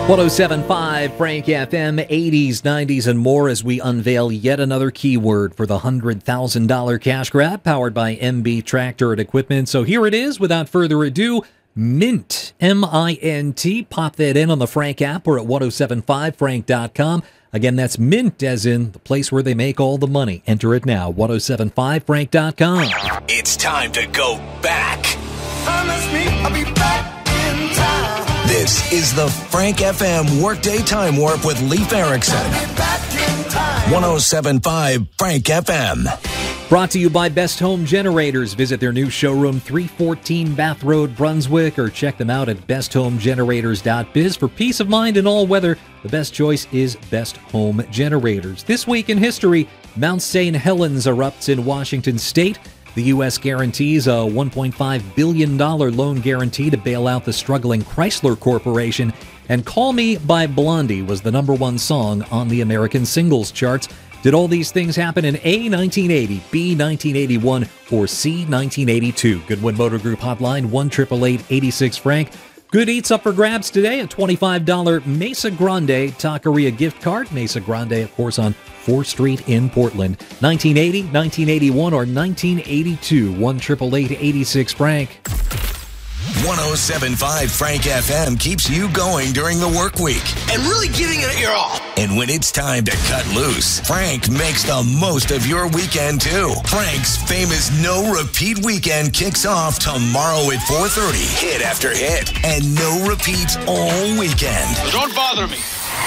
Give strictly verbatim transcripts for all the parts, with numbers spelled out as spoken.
one oh seven point five Frank F M, eighties, nineties, and more as we unveil yet another keyword for the one hundred thousand dollars cash grab powered by M B Tractor and Equipment. So here it is, without further ado, Mint, M I N T. Pop that in on the Frank app or at ten seventy-five frank dot com. Again, that's Mint, as in the place where they make all the money. Enter it now, ten seventy-five frank dot com. It's time to go back. Promise me I'll be back in time. This is the Frank F M Workday Time Warp with Leif Erikson. I'll be back in time. ten seventy-five Frank F M. Brought to you by Best Home Generators. Visit their new showroom, three fourteen Bath Road, Brunswick, or check them out at best home generators dot biz. For peace of mind in all weather, the best choice is Best Home Generators. This week in history, Mount Saint Helens erupts in Washington State. The U S guarantees a one point five billion dollars loan guarantee to bail out the struggling Chrysler Corporation. And Call Me by Blondie was the number one song on the American singles charts. Did all these things happen in A, nineteen eighty, B, nineteen eighty-one, or C, nineteen eighty-two? Goodwin Motor Group hotline, one eight eight eight, eight six Frank. Good eats up for grabs today, a twenty-five dollars Mesa Grande Taqueria gift card. Mesa Grande, of course, on fourth Street in Portland. nineteen eighty, nineteen eighty-one, or nineteen eighty-two, one eight eight eight, eight six Frank. ten seventy-five Frank F M keeps you going during the work week And really giving it your all. and when it's time to cut loose, Frank makes the most of your weekend too. Frank's famous no repeat weekend kicks off tomorrow at four thirty, hit after hit, and no repeats all weekend. Don't bother me.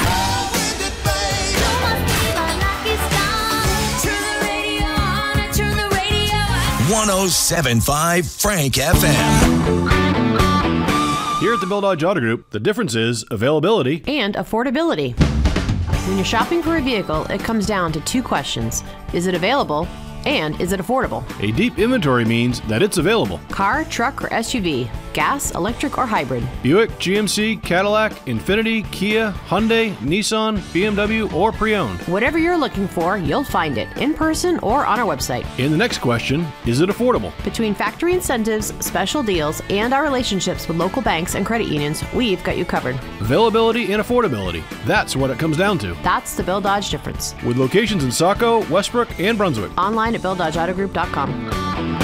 ten seventy-five Frank F M. Here at the Bill Dodge Auto Group, the difference is availability. And affordability. When you're shopping for a vehicle, it comes down to two questions. Is it available? And is it affordable? A deep inventory means that it's available. Car, truck, or S U V, gas, electric, or hybrid. Buick, G M C, Cadillac, Infiniti, Kia, Hyundai, Nissan, B M W, or pre-owned. Whatever you're looking for, you'll find it in person or on our website. And the next question, is it affordable? Between factory incentives, special deals, and our relationships with local banks and credit unions, we've got you covered. Availability and affordability. That's what it comes down to. That's the Bill Dodge difference. With locations in Saco, Westbrook, and Brunswick. Online at bill dodge auto group dot com.